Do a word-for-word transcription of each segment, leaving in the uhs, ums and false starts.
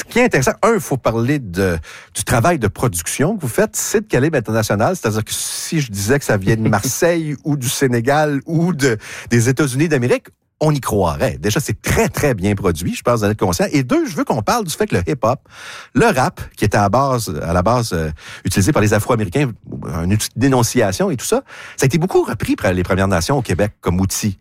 qui est intéressant, un, il faut parler de, du travail de production que vous faites. C'est de calibre international, c'est-à-dire que si je disais que ça vient de Marseille ou du Sénégal ou de, des États-Unis d'Amérique, on y croirait. Déjà, c'est très, très bien produit, je pense, d'en être conscient. Et deux, je veux qu'on parle du fait que le hip-hop, le rap, qui était à, base, à la base euh, utilisé par les Afro-Américains, un outil de dénonciation et tout ça, ça a été beaucoup repris par les Premières Nations au Québec comme outil.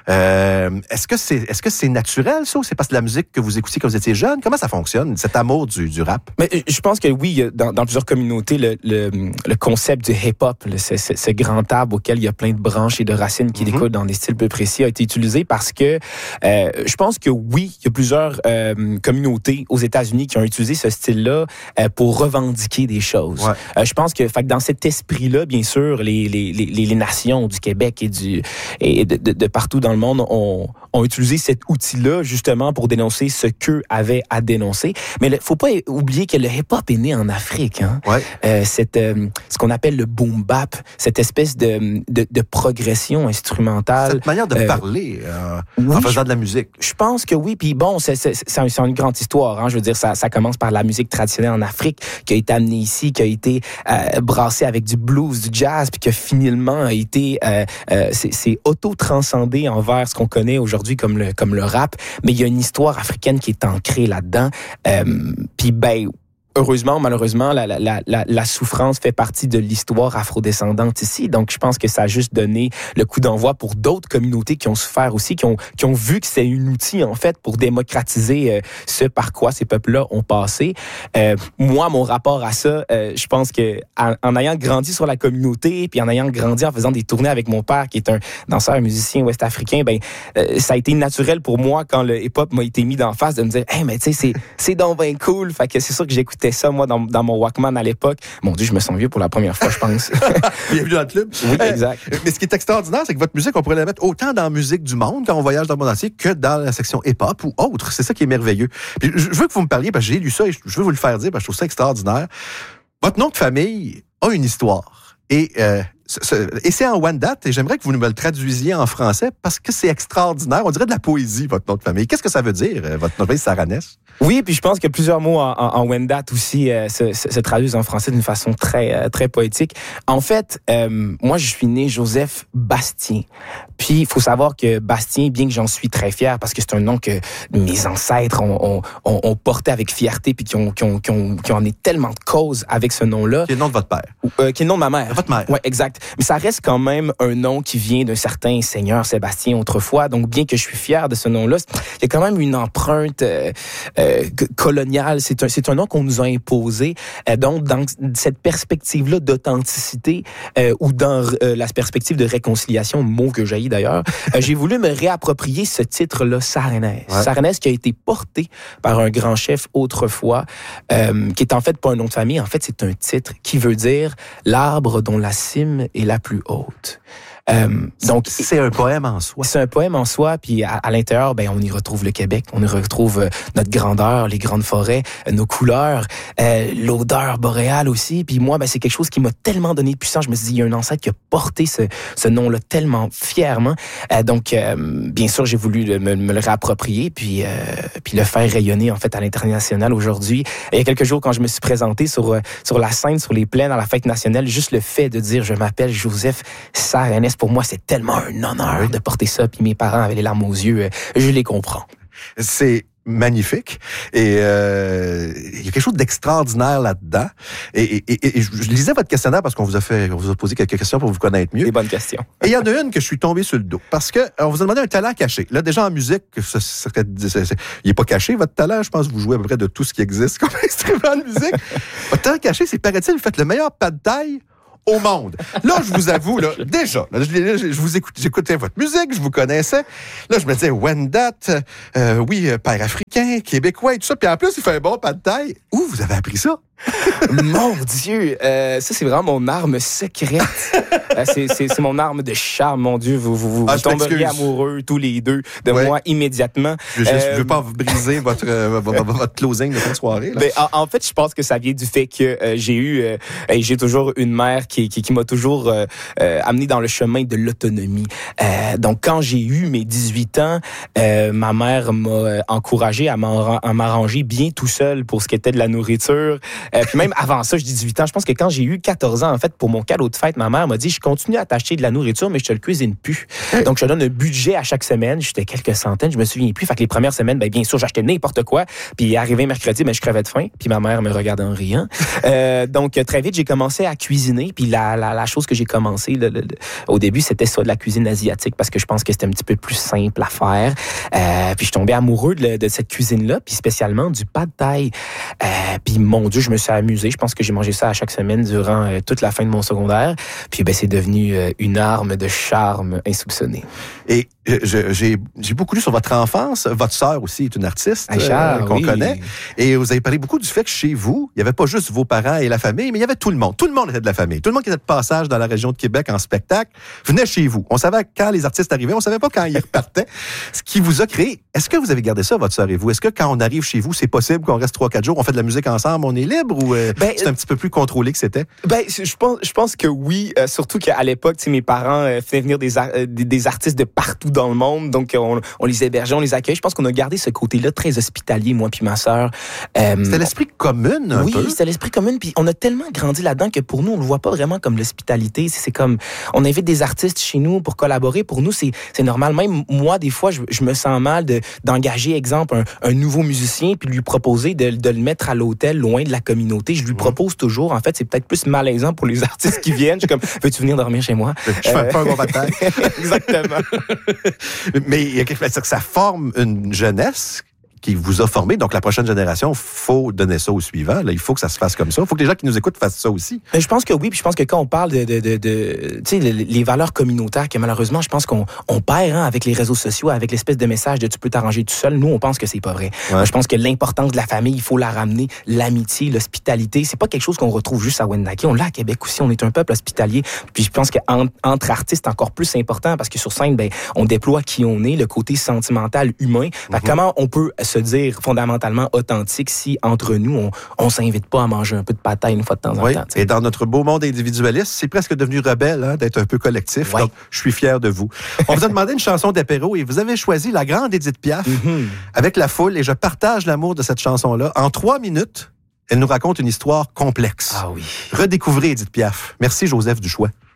Euh, est-ce que c'est, est-ce que c'est naturel, ça, ou c'est parce que la musique que vous écoutiez quand vous étiez jeune? Comment ça fonctionne, cet amour du, du rap? Mais je pense que oui, dans, dans plusieurs communautés, le, le, le concept du hip-hop, le, ce, ce, ce grand arbre auquel il y a plein de branches et de racines qui mm-hmm. découlent dans des styles peu précis, a été utilisé parce que euh, je pense que oui, il y a plusieurs euh, communautés aux États-Unis qui ont utilisé ce style-là euh, pour revendiquer des choses. Ouais. Euh, je pense que, fait que dans cet esprit-là, bien sûr, les, les, les, les nations du Québec et, du, et de, de, de partout dans le monde ont, ont utilisé cet outil-là justement pour dénoncer ce qu'eux avaient à dénoncer. Mais il ne faut pas oublier que le hip-hop est né en Afrique. Hein? Ouais. Euh, cette, euh, ce qu'on appelle le boom-bap, cette espèce de, de, de progression instrumentale. Cette manière de euh, parler euh, oui, en faisant de la musique. Je pense que oui. Puis bon, c'est, c'est, c'est, un, c'est une grande histoire. Hein? Je veux dire, ça, ça commence par la musique traditionnelle en Afrique qui a été amenée ici, qui a été euh, brassée avec du blues, du jazz, puis qui a finalement a été... Euh, euh, c'est, c'est auto-transcendé envers ce qu'on connaît aujourd'hui comme le, comme le rap, mais il y a une histoire africaine qui est ancrée là-dedans. Euh, Puis, ben, heureusement, malheureusement, la, la, la, la souffrance fait partie de l'histoire afrodescendante ici. Donc, je pense que ça a juste donné le coup d'envoi pour d'autres communautés qui ont souffert aussi, qui ont, qui ont vu que c'est un outil, en fait, pour démocratiser euh, ce par quoi ces peuples-là ont passé. Euh, moi, mon rapport à ça, euh, je pense que en, en ayant grandi sur la communauté, puis en ayant grandi en faisant des tournées avec mon père, qui est un danseur, un musicien ouest-africain, ben, euh, ça a été naturel pour moi, quand le hip-hop m'a été mis d'en face, de me dire « Hey, mais tu sais, c'est, c'est donc bien cool. » Fait que c'est sûr que j'écoutais ça, moi, dans, dans mon Walkman à l'époque. Mon Dieu, je me sens vieux pour la première fois, je pense. Bienvenue dans le club. Oui, exact. Euh, mais ce qui est extraordinaire, c'est que votre musique, on pourrait la mettre autant dans la musique du monde, quand on voyage dans le monde entier, que dans la section hip-hop ou autre. C'est ça qui est merveilleux. Puis, je veux que vous me parliez, parce que j'ai lu ça et je veux vous le faire dire, parce que je trouve ça extraordinaire. Votre nom de famille a une histoire. Et... Euh, Et c'est en Wendat, et j'aimerais que vous me le traduisiez en français, parce que c'est extraordinaire. On dirait de la poésie, votre nom de famille. Qu'est-ce que ça veut dire, votre nom de famille, Saranès? Oui, puis je pense que plusieurs mots en, en, en Wendat aussi euh, se, se, se traduisent en français d'une façon très, euh, très poétique. En fait, euh, moi, je suis né Joseph Bastien. Puis, il faut savoir que Bastien, bien que j'en suis très fier, parce que c'est un nom que mes ancêtres ont, ont, ont, ont porté avec fierté, puis qui ont, qui ont, qui ont, qui ont en est tellement de cause avec ce nom-là. Qui est le nom de votre père. Euh, qui est le nom de ma mère. Votre mère. Oui, exact. Mais ça reste quand même un nom qui vient d'un certain seigneur Sébastien autrefois. Donc, bien que je suis fier de ce nom-là, il y a quand même une empreinte euh, euh, coloniale. C'est un, c'est un nom qu'on nous a imposé. Euh, donc, dans cette perspective-là d'authenticité euh, ou dans euh, la perspective de réconciliation, mot que j'haïs d'ailleurs, euh, j'ai voulu me réapproprier ce titre-là, Saranès. Ouais. Saranès qui a été porté par un grand chef autrefois, euh, qui est en fait pas un nom de famille. En fait, c'est un titre qui veut dire « l'arbre dont la cime est la plus haute ». Euh, donc c'est un poème en soi. C'est un poème en soi, puis à, à l'intérieur, ben on y retrouve le Québec, on y retrouve euh, notre grandeur, les grandes forêts, euh, nos couleurs, euh, l'odeur boréale aussi. Puis moi, ben c'est quelque chose qui m'a tellement donné de puissance. Je me suis dit, il y a un ancêtre qui a porté ce, ce nom-là tellement fièrement. Euh, donc, euh, bien sûr, j'ai voulu le, me, me le réapproprier, puis euh, puis le faire rayonner en fait à l'international aujourd'hui. Il y a quelques jours, quand je me suis présenté sur euh, sur la scène, sur les plaines, à la fête nationale, juste le fait de dire, je m'appelle Joseph Saranès. Pour moi, c'est tellement un honneur oui. de porter ça. Puis mes parents avaient les larmes aux yeux. Je les comprends. C'est magnifique. Et euh, il y a quelque chose d'extraordinaire là-dedans. Et, et, et, et je lisais votre questionnaire parce qu'on vous a fait, on vous a posé quelques questions pour vous connaître mieux. Des bonnes questions. Et il y en a une que je suis tombé sur le dos. Parce que on vous a demandé un talent caché. Là, déjà en musique, ça serait, c'est, c'est, il n'est pas caché, votre talent. Je pense que vous jouez à peu près de tout ce qui existe comme instrument de musique. Votre talent caché, c'est, paraît-il, vous faites le meilleur pad thai au monde. Là, je vous avoue, là, déjà, là, je, je, je vous écoute, j'écoutais votre musique, je vous connaissais. Là, je me disais, Wendat, euh, oui, père africain, québécois et tout ça. Puis en plus, il fait un bon pad thai. Où vous avez appris ça? Mon Dieu, euh, ça, c'est vraiment mon arme secrète. c'est, c'est, c'est mon arme de charme, mon Dieu. Vous, vous, vous ah, tomberiez amoureux tous les deux de ouais. moi immédiatement. Je ne euh, veux pas vous briser votre, euh, votre, votre closing de fin de soirée. Là. Ben, en, en fait, je pense que ça vient du fait que euh, j'ai eu euh, et j'ai toujours une mère qui, qui, qui m'a toujours euh, euh, amené dans le chemin de l'autonomie. Euh, donc, quand j'ai eu mes dix-huit ans, euh, ma mère m'a encouragé à, à m'arranger bien tout seul pour ce qui était de la nourriture. Euh, puis même avant ça, je dis dix-huit ans, je pense que quand j'ai eu quatorze ans, en fait, pour mon cadeau de fête, ma mère m'a dit, je continue à t'acheter de la nourriture, mais je te le cuisine plus. Hey. Donc, je te donne un budget à chaque semaine. J'étais quelques centaines, je me souviens plus. Fait que les premières semaines, ben, bien sûr, j'achetais n'importe quoi. Puis arrivé mercredi, ben, je crevais de faim. Puis ma mère me regardait en riant. Euh, donc, très vite, j'ai commencé à cuisiner. Puis la, la, la chose que j'ai commencé, le, le, le, au début, c'était ça, de la cuisine asiatique, parce que je pense que c'était un petit peu plus simple à faire. Euh, puis je tombais amoureux de, de cette cuisine-là, puis spécialement du pad thai. Euh, puis mon Dieu, je me suis amusé. Je pense que j'ai mangé ça à chaque semaine durant euh, toute la fin de mon secondaire. Puis ben, c'est devenu euh, une arme de charme insoupçonnée. Et je, j'ai, j'ai beaucoup lu sur votre enfance. Votre sœur aussi est une artiste Aïcha, euh, qu'on oui. connaît. Et vous avez parlé beaucoup du fait que chez vous, il n'y avait pas juste vos parents et la famille, mais il y avait tout le monde. Tout le monde était de la famille. Tout le monde qui était de passage dans la région de Québec en spectacle venait chez vous. On savait quand les artistes arrivaient, on savait pas quand ils repartaient. Ce qui vous a créé. Est-ce que vous avez gardé ça, votre sœur et vous? Est-ce que quand on arrive chez vous, c'est possible qu'on reste trois quatre jours, on fait de la musique ensemble, on est libre ou euh, ben, c'est un petit peu plus contrôlé que c'était? Ben, je pense, je pense que oui. Euh, surtout qu'à l'époque, mes parents euh, faisaient venir des, ar- des, des artistes de partout dans le monde. Donc, on, on les hébergeait, on les accueillait. Je pense qu'on a gardé ce côté-là très hospitalier, moi puis ma sœur. Euh, c'était l'esprit commune, un oui, peu? Oui, c'était l'esprit commune. Puis on a tellement grandi là-dedans que pour nous, on le voit pas vraiment comme l'hospitalité. C'est, c'est comme, on invite des artistes chez nous pour collaborer. Pour nous, c'est, c'est normal. Même moi, des fois, je, je me sens mal de, d'engager, exemple, un, un nouveau musicien puis lui proposer de, de le mettre à l'hôtel, loin de la communauté. Je lui propose toujours. En fait, c'est peut-être plus malaisant pour les artistes qui viennent. Je suis comme, veux-tu venir dormir chez moi? Je fais euh... pas un bon bataille. Exactement. Mais il y a quelque chose, ça forme une jeunesse qui vous a formé. Donc, la prochaine génération, il faut donner ça au suivant. Là, il faut que ça se fasse comme ça. Il faut que les gens qui nous écoutent fassent ça aussi. Je pense que oui. Puis je pense que quand on parle de, de, de, de tu sais, les valeurs communautaires, que malheureusement, je pense qu'on on perd hein, avec les réseaux sociaux, avec l'espèce de message de tu peux t'arranger tout seul. Nous, on pense que c'est pas vrai. Ouais. Je pense que l'importance de la famille, il faut la ramener. L'amitié, l'hospitalité, c'est pas quelque chose qu'on retrouve juste à Wendake. On l'a à Québec aussi. On est un peuple hospitalier. Puis je pense qu'entre artistes, encore plus important parce que sur scène, ben, on déploie qui on est, le côté sentimental, humain. Mm-hmm. Comment on peut se dire fondamentalement authentique si entre nous, on, on s'invite pas à manger un peu de pataille une fois de temps en oui. temps. T'sais. Et dans notre beau monde individualiste, c'est presque devenu rebelle hein, d'être un peu collectif. Oui. Donc, je suis fier de vous. On vous a demandé une chanson d'apéro et vous avez choisi la grande Édith Piaf mm-hmm. avec la foule et je partage l'amour de cette chanson-là. En trois minutes, elle nous raconte une histoire complexe. Ah oui. Redécouvrez Édith Piaf. Merci Joseph Duchois.